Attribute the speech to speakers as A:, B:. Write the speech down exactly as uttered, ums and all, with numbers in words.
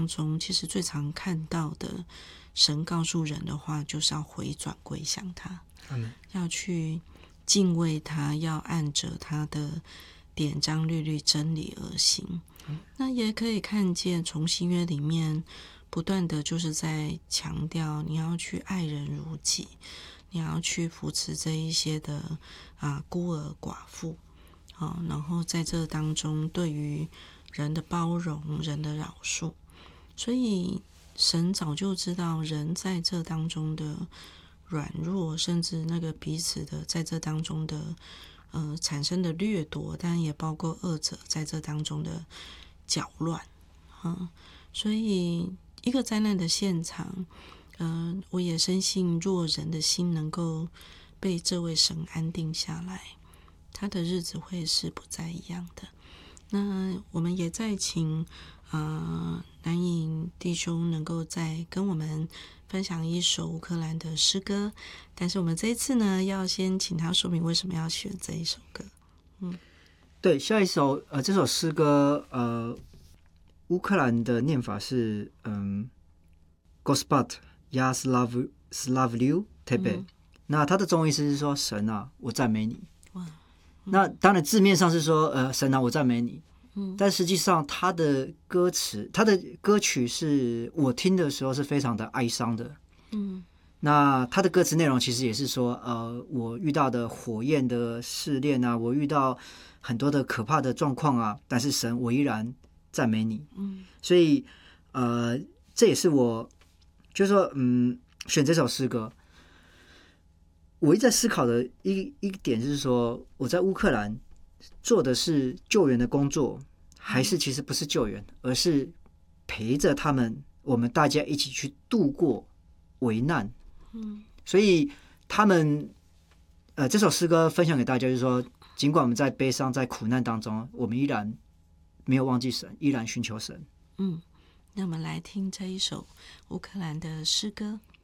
A: 当中，其实最常看到的神告诉人的话，就是要回转归向他，
B: 嗯、
A: 要去敬畏他，要按着他的典章律律真理而行。嗯、那也可以看见从新约里面不断的就是在强调你要去爱人如己，你要去扶持这一些的啊孤儿寡妇、哦、然后在这当中对于人的包容，人的饶恕。所以神早就知道人在这当中的软弱，甚至那个彼此的在这当中的呃产生的掠夺，但也包括恶者在这当中的搅乱、嗯、所以一个灾难的现场，呃，我也深信若人的心能够被这位神安定下来，他的日子会是不再一样的。那我们也在请呃南颖弟兄能够再跟我们分享一首乌克兰的诗歌，但是我们这一次呢，要先请他说明为什么要选这一首歌。嗯，
B: 对，下一首呃这首诗歌呃乌克兰的念法是嗯 Gospod я славлю славлю тебе、嗯、那它的中意思是说神啊我赞美你。哇，那当然字面上是说呃神啊我赞美你，嗯，但实际上他的歌词他的歌曲是我听的时候是非常的哀伤的，嗯，那他的歌词内容其实也是说呃我遇到的火焰的试炼啊，我遇到很多的可怕的状况啊，但是神我依然赞美你，嗯，所以呃这也是我就是说嗯选这首诗歌我一直在思考的一一点就是说，我在乌克兰做的是救援的工作，还是其实不是救援，而是陪着他们，我们大家一起去度过危难。嗯，所以他们，呃，这首诗歌分享给大家，就是说，尽管我们在悲伤、在苦难当中，我们依然没有忘记神，依然寻求神。
A: 嗯，那我们来听这一首乌克兰的诗歌。